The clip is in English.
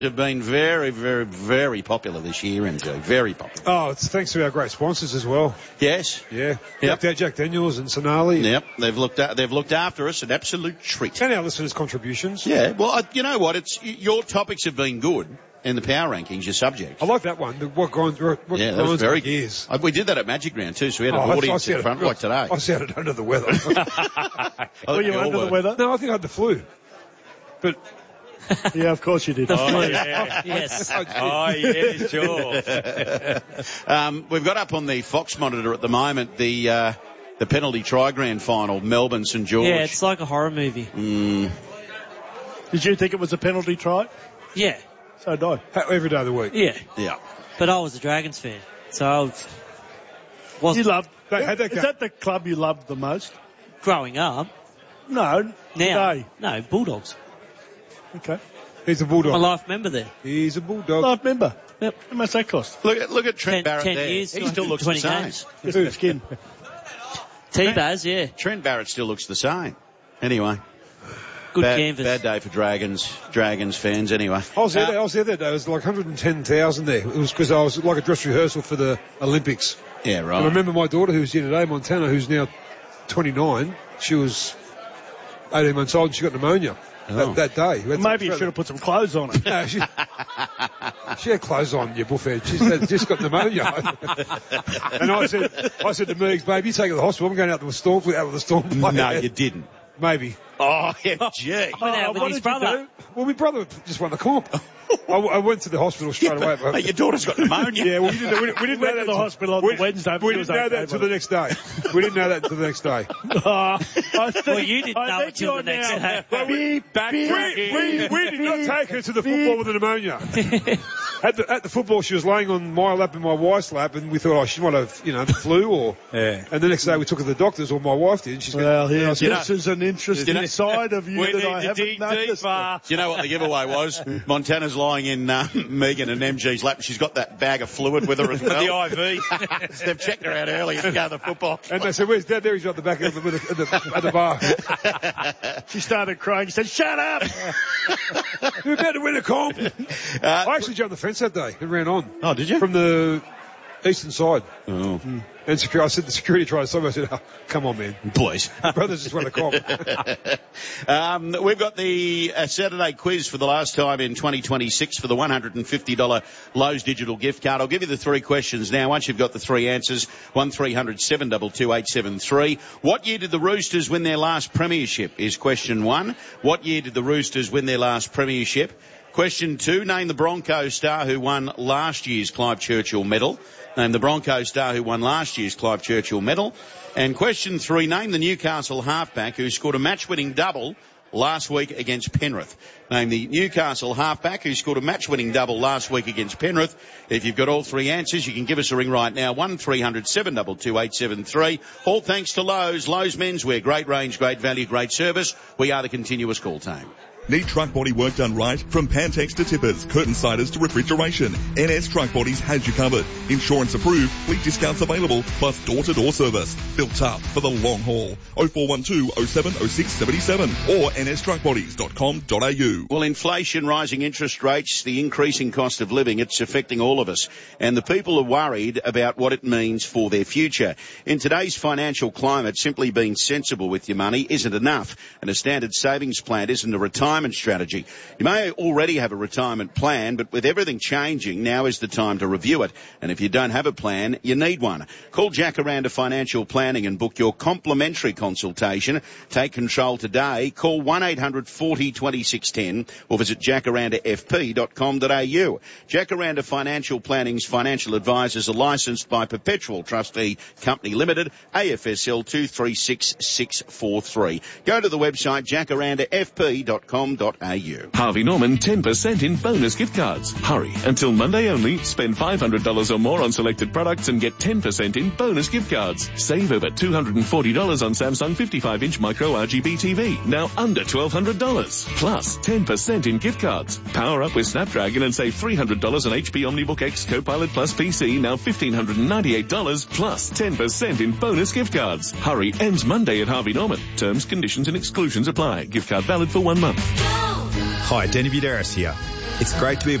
have been very, very, very popular this year, MG. Very popular. Oh, it's thanks to our great sponsors as well. Yes. Yeah. Yep. Jack Daniels and Sonali. Yep. They've looked after us, an absolute treat. And our listeners' contributions. Yeah. Well, you know what? Your topics have been good. In the power rankings, your subject. I like that one. That was very good. We did that at Magic Round too, so we had an audience in front like today. I sounded under the weather. Were you under the weather? No, I think I had the flu. But yeah, of course you did. The flu. Yeah. Yes. Oh, yeah, sure. We've got up on the Fox monitor at the moment the penalty try grand final, Melbourne St George. Yeah, it's like a horror movie. Did you think it was a penalty try? Yeah. So did I. Every day of the week. Yeah. Yeah. But I was a Dragons fan, so I was. You loved. Is that the club you loved the most? Growing up. No. Now. Today. No, Bulldogs. Okay. He's a Bulldog. My life member there. He's a Bulldog. Life member. Yep. How much that cost? Look at Trent Barrett 10 there. years, He still looks the 20 same. games. Just skin. T-Baz, yeah. Trent Barrett still looks the same. Anyway. Good canvas. Bad day for Dragons fans anyway. I was there that day. It was like 110,000 there. It was because I was like a dress rehearsal for the Olympics. Yeah, right. And I remember my daughter who's here today, Montana, who's now 29. She was 18 months old and she got pneumonia that day. Maybe you should have put some clothes on it. No, she had clothes on, you buffhead. She said, just got pneumonia. And I said to Mergs, babe, you take her to the hospital. I'm going out with the storm. No, you didn't. Maybe. Oh, yeah, gee. Went out with his brother. Well, my brother just won the comp. I went to the hospital straight away. Hey, your daughter's got pneumonia. Yeah, well, we didn't know that to the hospital on Wednesday. We didn't know that until the next day. We didn't know that until the next day. Well, you didn't know until the next day. Well, we did not take her to the football with the pneumonia. At the football, she was laying on my lap and my wife's lap, and we thought, she might have, the flu or. Yeah. And the next day we took her to the doctors, or my wife did. She's this is an interesting side of you that I haven't noticed. You know what the giveaway was? Montana's lying in Megan and MG's lap. She's got that bag of fluid with her as well. The IV. They've checked her out earlier to go to the football. And they said, "Where's Dad?" There he's at the back of at the bar. She started crying. She said, "Shut up! You're about to win a comp." I actually jumped the fence that day and ran on. Oh, did you? From the eastern side. Oh. And I said, the security tried to stop me. I said, oh, come on, man. Please. Brothers just won a comp. We've got the Saturday quiz for the last time in 2026 for the $150 Lowe's digital gift card. I'll give you the three questions now. Once you've got the three answers, 1300-722-873. What year did the Roosters win their last premiership is question one. What year did the Roosters win their last premiership? Question two, name the Broncos star who won last year's Clive Churchill medal. Name the Broncos star who won last year's Clive Churchill medal. And question three, name the Newcastle halfback who scored a match-winning double last week against Penrith. Name the Newcastle halfback who scored a match-winning double last week against Penrith. If you've got all three answers, you can give us a ring right now, 1300-722-873. All thanks to Lowe's. Lowe's Menswear. Great range, great value, great service. We are the continuous call team. Need truck body work done right? From Pantex to tippers, curtain siders to refrigeration, NS Truck Bodies has you covered. Insurance approved, fleet discounts available, plus door-to-door service. Built up for the long haul. 0412 07 06 77 or nstruckbodies.com.au. Well, inflation, rising interest rates, the increasing cost of living, it's affecting all of us. And the people are worried about what it means for their future. In today's financial climate, simply being sensible with your money isn't enough. And a standard savings plan isn't a retirement strategy. You may already have a retirement plan, but with everything changing, now is the time to review it. And if you don't have a plan, you need one. Call Jacaranda Financial Planning and book your complimentary consultation. Take control today. Call 1-800-40-2610 or visit jacarandafp.com.au. Jacaranda Financial Planning's financial advisors are licensed by Perpetual Trustee Company Limited, AFSL 236643. Go to the website jacarandafp.com.au. Harvey Norman 10% in bonus gift cards. Hurry, until Monday only. Spend $500 or more on selected products and get 10% in bonus gift cards. Save over $240 on Samsung 55-inch micro RGB TV, now under $1,200. Plus 10% in gift cards. Power up with Snapdragon and save $300 on HP OmniBook X Copilot Plus PC, now $1,598, plus 10% in bonus gift cards. Hurry, ends Monday at Harvey Norman. Terms, conditions and exclusions apply. Gift card valid for 1 month. Hi, Danny Budaris here. It's great to be a